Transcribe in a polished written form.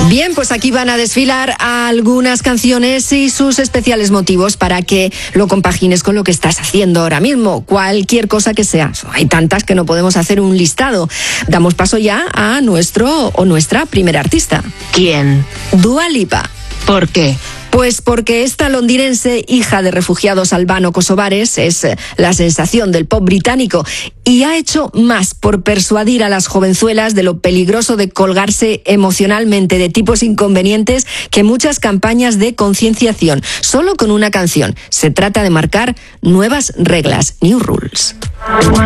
Bien, pues aquí van a desfilar algunas canciones y sus especiales motivos para que lo compagines con lo que estás haciendo ahora mismo, cualquier cosa que sea. Hay tantas que no podemos hacer un listado. Damos paso ya a nuestro o nuestra primera artista. ¿Quién? Dua Lipa. ¿Por qué? Pues porque esta londinense, hija de refugiados albano-kosovares, es la sensación del pop británico y ha hecho más por persuadir a las jovenzuelas de lo peligroso de colgarse emocionalmente de tipos inconvenientes que muchas campañas de concienciación. Solo con una canción. Se trata de marcar nuevas reglas, new rules.